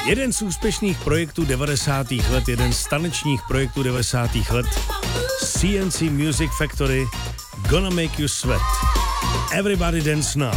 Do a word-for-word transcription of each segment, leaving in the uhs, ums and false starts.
Jeden z úspěšných projektů devadesátých let, jeden z tanečních projektů devadesátých let, C N C Music Factory, Gonna Make You Sweat. Everybody Dance Now.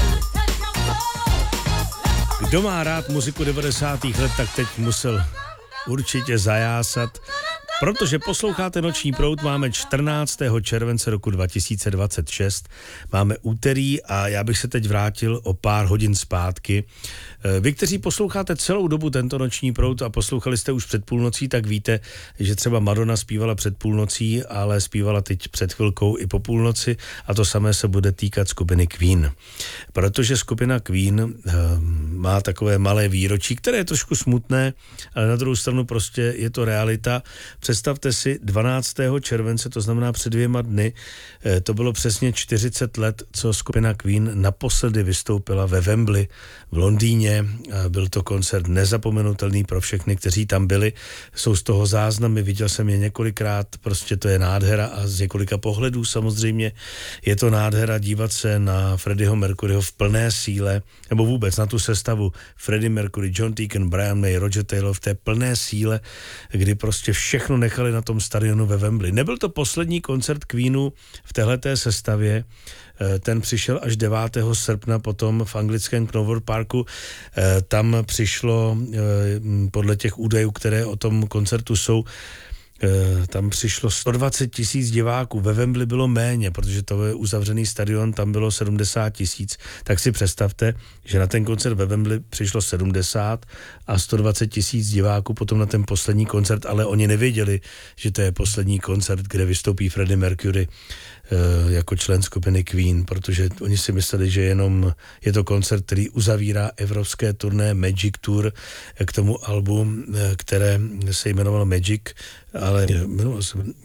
Kdo má rád muziku devadesátých let, tak teď musel určitě zajásat, protože posloucháte Noční proud, máme čtrnáctého července roku dva tisíce dvacet šest, máme úterý a já bych se teď vrátil o pár hodin zpátky. Vy, kteří posloucháte celou dobu tento Noční proud a poslouchali jste už před půlnocí, tak víte, že třeba Madonna zpívala před půlnocí, ale zpívala teď před chvilkou i po půlnoci a to samé se bude týkat skupiny Queen. Protože skupina Queen má takové malé výročí, které je trošku smutné, ale na druhou stranu prostě je to realita. Představte si, dvanáctého července, to znamená před dvěma dny, to bylo přesně čtyřicet let, co skupina Queen naposledy vystoupila ve Wembley v Londýně. Byl to koncert nezapomenutelný pro všechny, kteří tam byli. Jsou z toho záznamy, viděl jsem je několikrát, prostě to je nádhera a z několika pohledů samozřejmě je to nádhera dívat se na Freddieho Mercuryho v plné síle, nebo vůbec na tu sestavu Freddie Mercury, John Deacon, Brian May, Roger Taylor v té plné síle, kdy prostě všechno nechali na tom stadionu ve Wembley. Nebyl to poslední koncert Queenu v téhleté sestavě, ten přišel až devátého srpna potom v anglickém Knowle Parku. Tam přišlo, podle těch údajů, které o tom koncertu jsou, tam přišlo sto dvacet tisíc diváků, ve Wembley bylo méně, protože to je uzavřený stadion, tam bylo sedmdesát tisíc, tak si představte, že na ten koncert ve Wembley přišlo sedmdesát a sto dvacet tisíc diváků potom na ten poslední koncert, ale oni nevěděli, že to je poslední koncert, kde vystoupí Freddie Mercury jako člen skupiny Queen, protože oni si mysleli, že jenom je to koncert, který uzavírá evropské turné Magic Tour k tomu albu, které se jmenovalo Magic, ale jmenovalo se